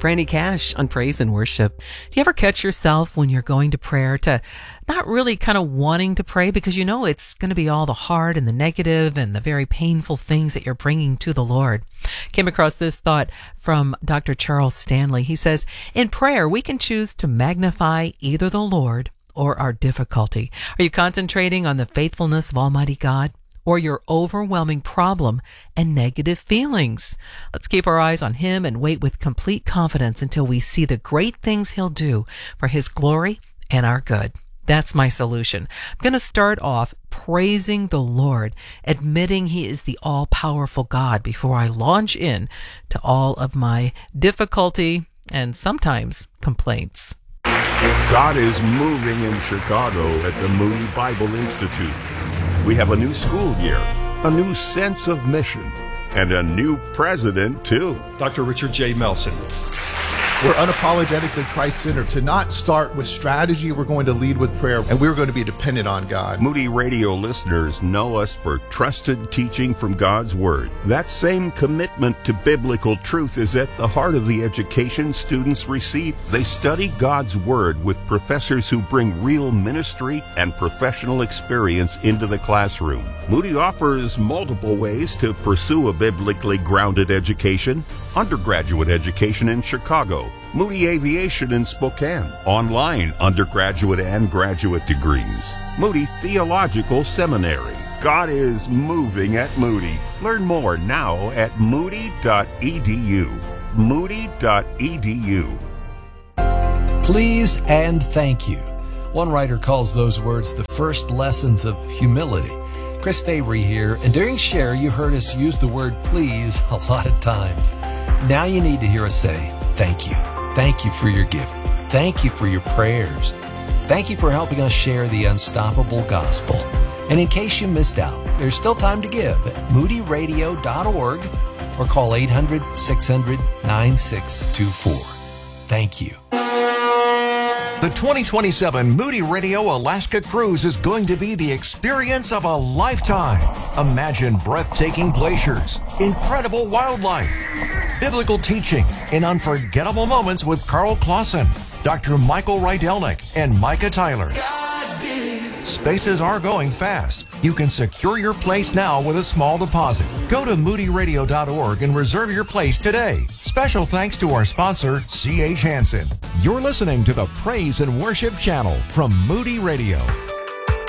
Brandy Cash on Praise and Worship. Do you ever catch yourself when you're going to prayer to not really kind of wanting to pray because you know it's going to be all the hard and the negative and the very painful things that you're bringing to the Lord? Came across this thought from Dr. Charles Stanley. He says, in prayer, we can choose to magnify either the Lord or our difficulty. Are you concentrating on the faithfulness of Almighty God or your overwhelming problem and negative feelings? Let's keep our eyes on Him and wait with complete confidence until we see the great things He'll do for His glory and our good. That's my solution. I'm going to start off praising the Lord, admitting He is the all-powerful God before I launch in to all of my difficulty and sometimes complaints. God is moving in Chicago at the Moody Bible Institute. We have a new school year, a new sense of mission, and a new president, too. Dr. Richard J. Melson. We're unapologetically Christ-centered. To not start with strategy, we're going to lead with prayer, and we're going to be dependent on God. Moody Radio listeners know us for trusted teaching from God's Word. That same commitment to biblical truth is at the heart of the education students receive. They study God's Word with professors who bring real ministry and professional experience into the classroom. Moody offers multiple ways to pursue a biblically grounded education. Undergraduate education in Chicago, Moody Aviation in Spokane, online undergraduate and graduate degrees, Moody Theological Seminary. God is moving at Moody. Learn more now at moody.edu. Moody.edu. Please and thank you. One writer calls those words the first lessons of humility. Chris Fabry here, and during Share, you heard us use the word please a lot of times. Now you need to hear us say, thank you. Thank you for your gift. Thank you for your prayers. Thank you for helping us share the unstoppable gospel. And in case you missed out, there's still time to give at moodyradio.org or call 800-600-9624. Thank you. The 2027 Moody Radio Alaska Cruise is going to be the experience of a lifetime. Imagine breathtaking glaciers, incredible wildlife, biblical teaching, and unforgettable moments with Carl Clausen, Dr. Michael Rydelnik, and Micah Tyler. Spaces are going fast. You can secure your place now with a small deposit. Go to moodyradio.org and reserve your place today. Special thanks to our sponsor, C.H. Hansen. You're listening to the Praise and Worship Channel from Moody Radio.